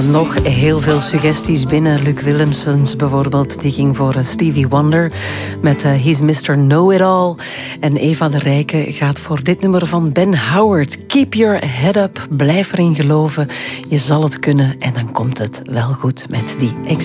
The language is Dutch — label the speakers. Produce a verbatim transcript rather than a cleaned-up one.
Speaker 1: komen nog heel veel suggesties binnen. Luc Willemsens bijvoorbeeld, die ging voor Stevie Wonder met uh, He's mister Know-It-All. En Eva de Rijke gaat voor dit nummer van Ben Howard. Keep your head up, blijf erin geloven. Je zal het kunnen en dan komt het wel goed met die